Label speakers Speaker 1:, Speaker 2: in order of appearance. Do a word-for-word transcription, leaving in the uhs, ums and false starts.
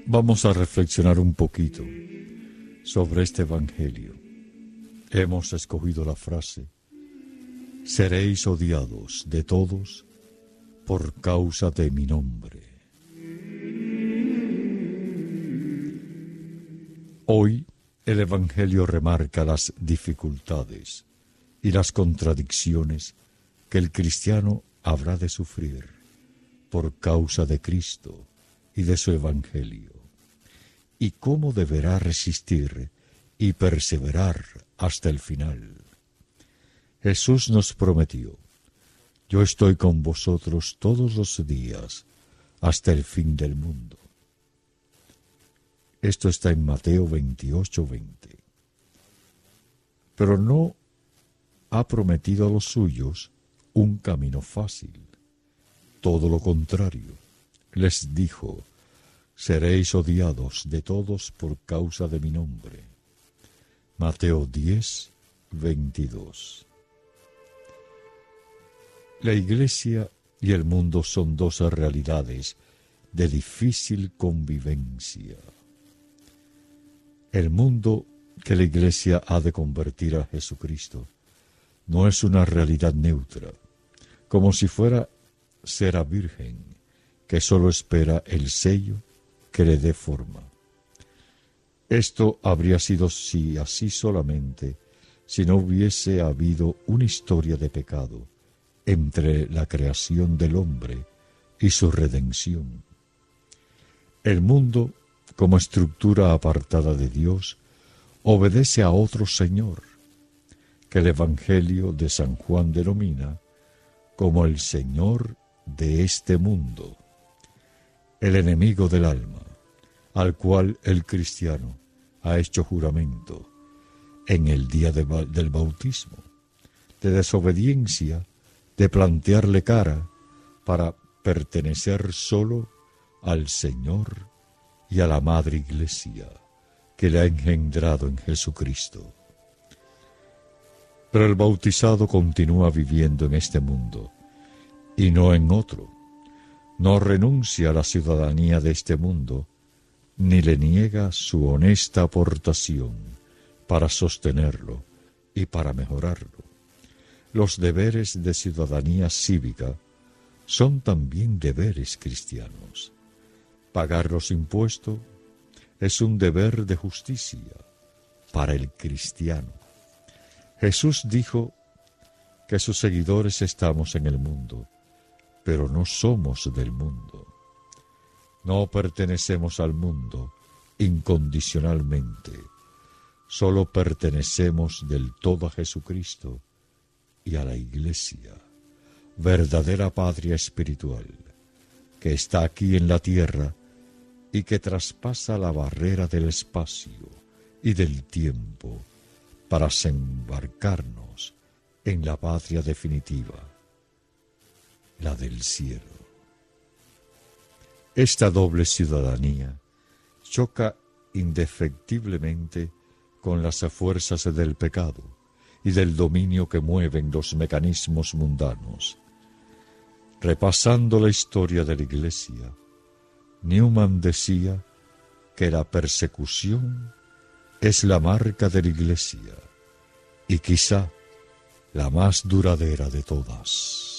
Speaker 1: Vamos a reflexionar un poquito sobre este Evangelio. Hemos escogido la frase: seréis odiados de todos por causa de mi nombre. Hoy el Evangelio remarca las dificultades y las contradicciones que el cristiano habrá de sufrir por causa de Cristo y de su Evangelio, y cómo deberá resistir y perseverar hasta el final. Jesús nos prometió: yo estoy con vosotros todos los días hasta el fin del mundo. Esto está en Mateo veintiocho, veinte. Pero no ha prometido a los suyos un camino fácil. Todo lo contrario, les dijo: seréis odiados de todos por causa de mi nombre. Mateo diez, veintidós. La Iglesia y el mundo son dos realidades de difícil convivencia. El mundo que la Iglesia ha de convertir a Jesucristo no es una realidad neutra, como si fuera cera virgen que sólo espera el sello que le dé forma. Esto habría sido si así solamente si no hubiese habido una historia de pecado entre la creación del hombre y su redención. El mundo, como estructura apartada de Dios, obedece a otro Señor, que el Evangelio de San Juan denomina como el Señor de este mundo, el enemigo del alma, al cual el cristiano ha hecho juramento en el día de, del bautismo, de desobediencia, de plantearle cara para pertenecer solo al Señor y a la Madre Iglesia que le ha engendrado en Jesucristo. Pero el bautizado continúa viviendo en este mundo y no en otro. No renuncia a la ciudadanía de este mundo, ni le niega su honesta aportación para sostenerlo y para mejorarlo. Los deberes de ciudadanía cívica son también deberes cristianos. Pagar los impuestos es un deber de justicia para el cristiano. Jesús dijo que sus seguidores estamos en el mundo, pero no somos del mundo. No pertenecemos al mundo incondicionalmente, solo pertenecemos del todo a Jesucristo y a la Iglesia, verdadera patria espiritual, que está aquí en la tierra y que traspasa la barrera del espacio y del tiempo para desembarcarnos en la patria definitiva, la del cielo. Esta doble ciudadanía choca indefectiblemente con las fuerzas del pecado y del dominio que mueven los mecanismos mundanos. Repasando la historia de la Iglesia, Newman decía que la persecución es la marca de la Iglesia y quizá la más duradera de todas.